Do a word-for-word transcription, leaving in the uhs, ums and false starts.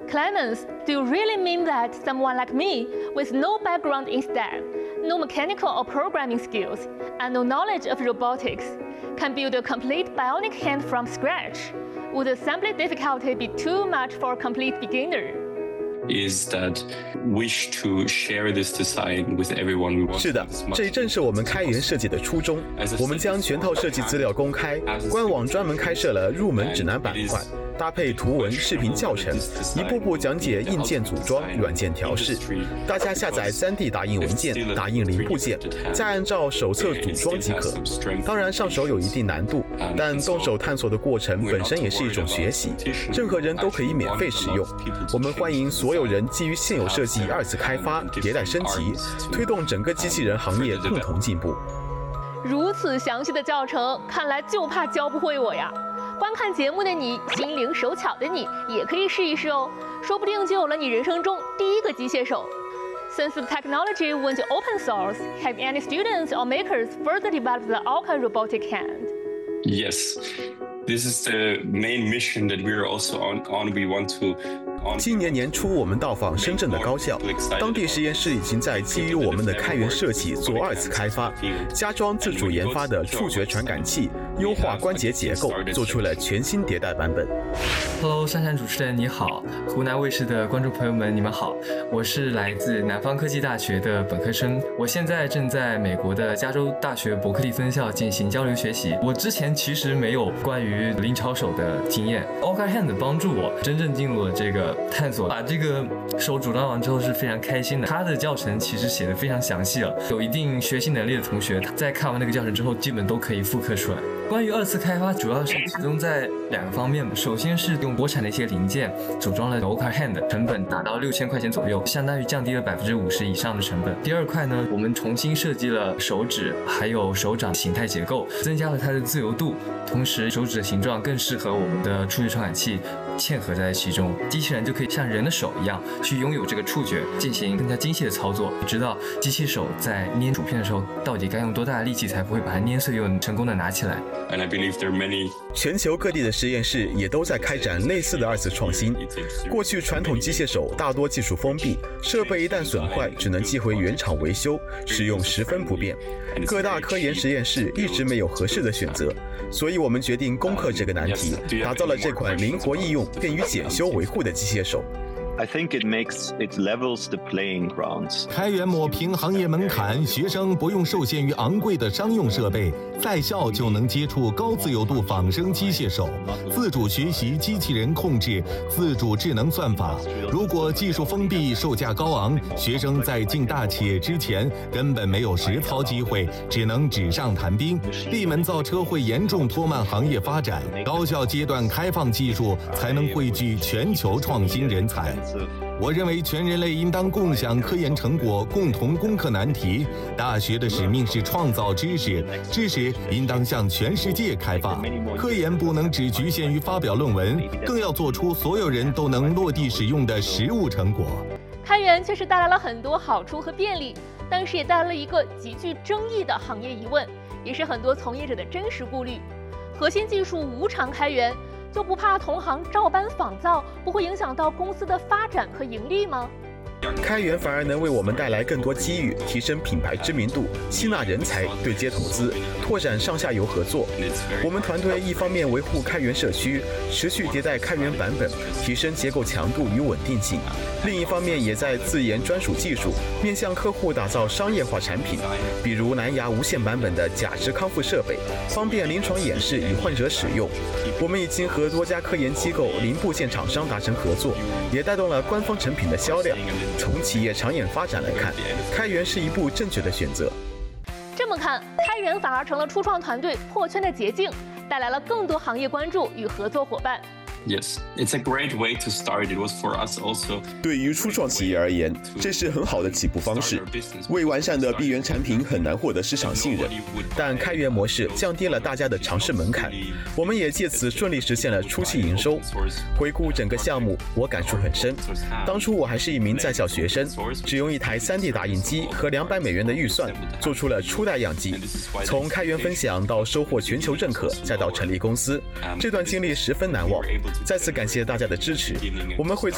Clemens, do you really mean that someone like me, with no background in STEM, no mechanical or programming skills, and no knowledge of robotics, can build a complete bionic hand from scratch? Would assembly difficulty be too much for a complete beginner?Is that wish to share this design with everyone we want. 是的，这正是我们开源设计的初衷。我们将全套设计资料公开，官网专门开设了入门指南板块，搭配图文、视频教程，一步步讲解硬件组装、软件调试。大家下载 三 D 打印文件，打印零部件，再按照手册组装即可。当然，上手有一定难度，但动手探索的过程本身也是一种学习，任何人都可以免费使用。我们欢迎所有人基于现有设计二次开发、迭代升级，推动整个机器人行业共同进步。 如此详细的教程，看来就怕教不会我呀！观看节目的你，心灵手巧的你，也可以试一试哦，说不定就有了你人生中第一个机械手。Since the technology went open source, have any students or makers further developed the Orca robotic hand? Yes, this is the main mission that we are also on. on. We want to. 今年年初，我们到访深圳的高校，当地实验室已经在基于我们的开源设计做二次开发，加装自主研发的触觉传感器，优化关节结构，做出了全新迭代版本。 Hello， 珊珊主持人你好，湖南卫视的观众朋友们你们好，我是来自南方科技大学的本科生，我现在正在美国的加州大学伯克利分校进行交流学习。我之前其实没有关于灵巧手的经验 ，Orca Hand 帮助我真正进入了这个探索，把这个手组装完之后是非常开心的。他的教程其实写的非常详细了，有一定学习能力的同学在看完那个教程之后，基本都可以复刻出来。关于二次开发，主要是集中在两个方面吧。首先是用国产的一些零件组装了 Orca Hand， 成本达到六千块钱左右，相当于降低了百分之五十以上的成本。第二块呢，我们重新设计了手指还有手掌形态结构，增加了它的自由度，同时手指的形状更适合我们的触觉传感器嵌合在其中，机器人就可以像人的手一样去拥有这个触觉，进行更加精细的操作，知道机器手在捏薯片的时候到底该用多大的力气才不会把它捏碎又成功的拿起来。 And I believe there are many... 全球各地的实验室也都在开展类似的二次创新。过去传统机械手大多技术封闭，设备一旦损坏只能寄回原厂维修，使用十分不便。各大科研实验室一直没有合适的选择，所以我们决定攻克这个难题，打造了这款灵活易用、便于检修维护的机械手。 I think it makes it levels the playing grounds. 开源抹平行业门槛，学生不用受限于昂贵的商用设备，在校就能接触高自由度仿生机械手，自主学习机器人控制，自主智能算法。如果技术封闭、售价高昂，学生在进大企业之前根本没有实操机会，只能纸上谈兵。闭门造车会严重拖慢行业发展，高校阶段开放技术，才能汇聚全球创新人才。我认为全人类应当共享科研成果，共同攻克难题。大学的使命是创造知识，知识应当向全世界开放。科研不能只局限于发表论文，更要做出所有人都能落地使用的实物成果。 开源确实带来了很多好处和便利，但是也带来了一个极具争议的行业疑问，也是很多从业者的真实顾虑：核心技术无偿开源，就不怕同行照搬仿造，不会影响到公司的发展和盈利吗？ 开源反而能为我们带来更多机遇，提升品牌知名度，吸纳人才，对接投资，拓展上下游合作。我们团队一方面维护开源社区，持续迭代开源版本，提升结构强度与稳定性；另一方面也在自研专属技术，面向客户打造商业化产品，比如蓝牙无线版本的假肢康复设备，方便临床演示与患者使用。我们已经和多家科研机构、零部件厂商达成合作，也带动了官方成品的销量。从企业长远发展来看，开源是一步正确的选择。 这么看，开源反而成了初创团队破圈的捷径，带来了更多行业关注与合作伙伴。 Yes, it's a great way to start. It was for us also. 对于初创企业而言，这是很好的起步方式。未完善的闭源产品很难获得市场信任， 但开源模式降低了大家的尝试门槛，我们也借此顺利实现了初期营收。回顾整个项目，我感触很深。当初我还是一名在校学生，只用一台 三 D 打印机和两百美元的预算，做出了初代样机。从开源分享到收获全球认可，再到成立公司，这段经历十分难忘。再次感谢大家的支持，我们会